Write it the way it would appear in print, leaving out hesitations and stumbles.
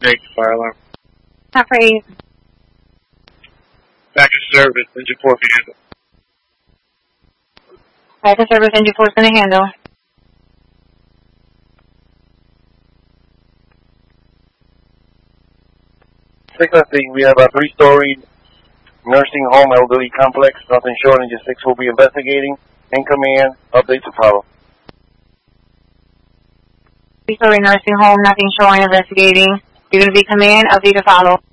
Thanks, fire alarm. Not for 8. Back to service, engine 4 can handle. Back to service, engine 4 is going to handle. We have a 3-story nursing home elderly complex. Nothing short. Engine 6 will be investigating. In command. Update to follow. 3-story nursing home, nothing showing, investigating. You're going to be command, update to follow.